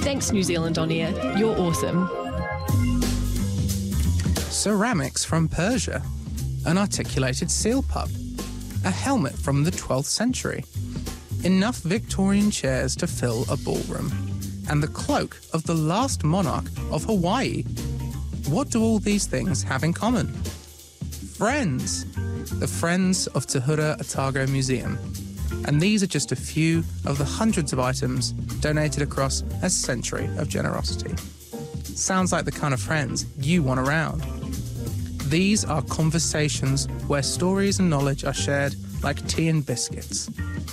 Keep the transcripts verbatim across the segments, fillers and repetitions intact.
Thanks, New Zealand On Air. You're awesome. Ceramics from Persia, an articulated seal pup, a helmet from the twelfth century, enough Victorian chairs to fill a ballroom, and the cloak of the last monarch of Hawaii. What do all these things have in common? Friends. The Friends of Te Hura Otago Museum. And these are just a few of the hundreds of items donated across a century of generosity. Sounds like the kind of friends you want around. These are conversations where stories and knowledge are shared like tea and biscuits.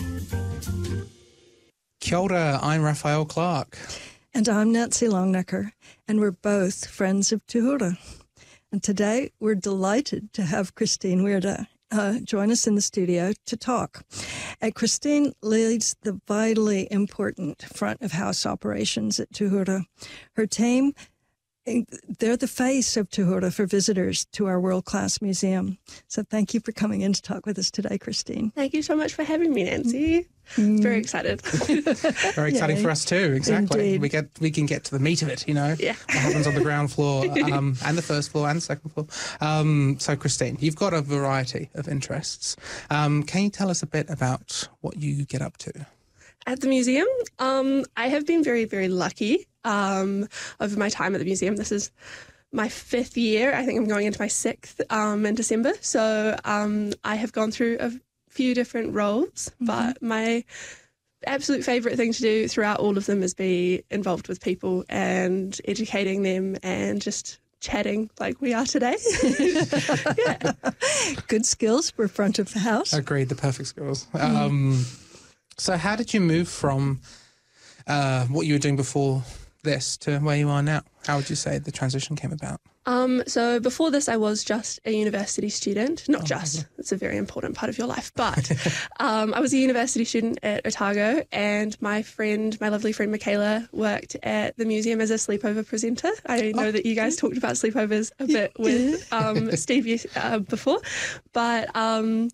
Kia ora, I'm Raphael Clark. And I'm Nancy Longnecker, and we're both friends of Te Hura. And today we're delighted to have Christine Weirda uh, join us in the studio to talk. And Christine leads the vitally important front of house operations at Te Hura. Her team, they're the face of Te Hura for visitors to our world-class museum. So thank you for coming in to talk with us today, Christine. Thank you so much for having me, Nancy. Mm. Very excited. Very exciting Yay. For us too, exactly. Indeed. We get we can get to the meat of it, you know, yeah. what happens on the ground floor um, and the first floor and the second floor. Um, so, Christine, you've got a variety of interests. Um, can you tell us a bit about what you get up to? At the museum, um, I have been very, very lucky um, over my time at the museum. This is my fifth year. I think I'm going into my sixth um, in December. So um, I have gone through a few different roles, mm-hmm. but my absolute favourite thing to do throughout all of them is be involved with people and educating them and just chatting like we are today. Yeah. Good skills for front of the house. Agreed, the perfect skills. Mm. Um, so how did you move from uh, what you were doing before this to where you are now? How would you say the transition came about? Um, so before this, I was just a university student. Not oh, just, okay. It's a very important part of your life, but um, I was a university student at Otago, and my friend, my lovely friend Michaela, worked at the museum as a sleepover presenter. I know oh. that you guys talked about sleepovers a bit with um, Steve uh, before, but um,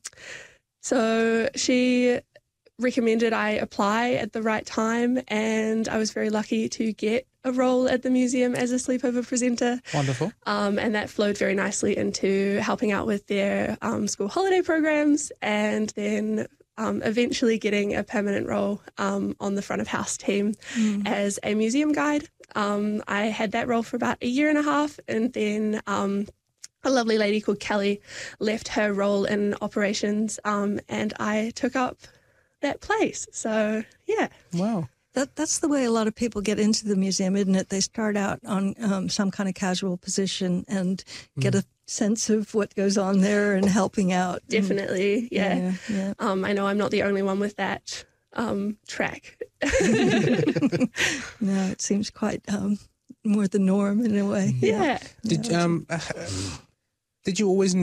so she recommended I apply at the right time, and I was very lucky to get a role at the museum as a sleepover presenter. Wonderful. Um, and that flowed very nicely into helping out with their um, school holiday programs, and then um, eventually getting a permanent role um, on the front of house team mm. as a museum guide. Um, I had that role for about a year and a half, and then um, a lovely lady called Kelly left her role in operations, um, and I took up that place. So, yeah. Wow. That That's the way a lot of people get into the museum, isn't it? They start out on um, some kind of casual position and mm. get a sense of what goes on there and helping out. Definitely, and, yeah. yeah, yeah. Um, I know I'm not the only one with that um, track. No, it seems quite um, more the norm in a way. Yeah. Did um, uh, did you always